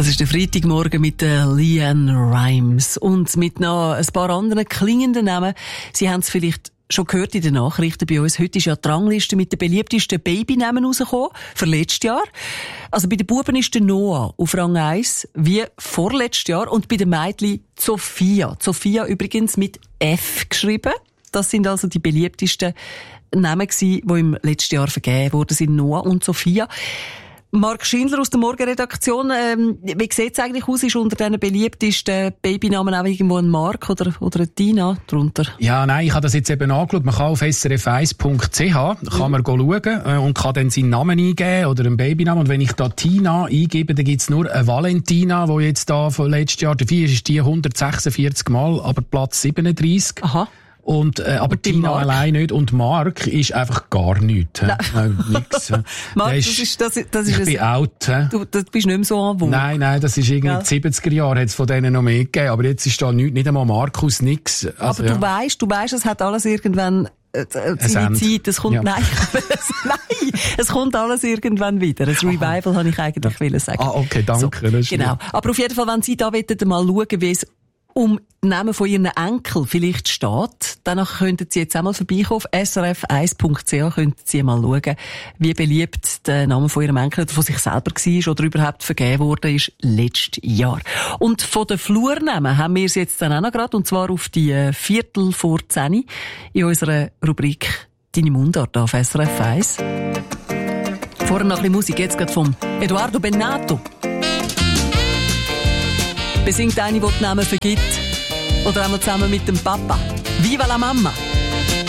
Das ist der Freitagmorgen mit der LeAnn Rimes und mit noch ein paar anderen klingenden Namen. Sie haben es vielleicht schon gehört in den Nachrichten bei uns. Heute ist ja die Rangliste mit den beliebtesten Babynamen rausgekommen, für letztes Jahr. Also bei den Buben ist der Noah auf Rang 1, wie vorletztes Jahr. Und bei den Mädchen Sophia. Sophia übrigens mit F geschrieben. Das sind also die beliebtesten Namen gewesen, die im letzten Jahr vergeben wurden, sind Noah und Sophia. Marc Schindler aus der Morgenredaktion, wie sieht es eigentlich aus? Ist unter diesen beliebtesten Babynamen auch irgendwo ein Marc oder eine Tina drunter? Ja, nein, ich habe das jetzt eben angeschaut. Man kann auf srf1.ch kann man schauen und kann dann seinen Namen eingeben oder einen Babynamen. Und wenn ich da Tina eingebe, dann gibt es nur eine Valentina, die jetzt da von letztes Jahr dabei ist die 146 Mal, aber Platz 37. Aha. Und, aber Tina allein nicht. Und Mark ist einfach gar nichts. Nix. Mark, ich bin out. Du bist nicht mehr so an Wohnung. Nein, das ist irgendwie in den 70er Jahren, hat es von denen noch mehr gegeben. Aber jetzt ist da nichts, nicht einmal Markus, nix. Also, aber du weißt, es hat alles irgendwann seine Zeit. Es kommt, nein, es kommt alles irgendwann wieder. Ein Revival, habe ich eigentlich wollen sagen. Ah, okay, danke. So, genau. Aber auf jeden Fall, wenn Sie da mal schauen, wie es um den Namen von Ihren Enkel vielleicht steht, danach könnten Sie jetzt einmal vorbeikommen auf srf1.ch, könnten Sie mal schauen, wie beliebt der Name von Ihrem Enkel oder von sich selber war oder überhaupt vergeben worden ist letztes Jahr. Und von den Flurnamen haben wir es jetzt dann auch noch gerade, und zwar auf die 10:15 in unserer Rubrik «Deine Mundart» auf SRF 1. Vorher noch ein bisschen Musik, jetzt gerade vom Eduardo Bennato. Besingt eine, die die Namen vergibt. Oder einmal zusammen mit dem Papa. Viva la Mama!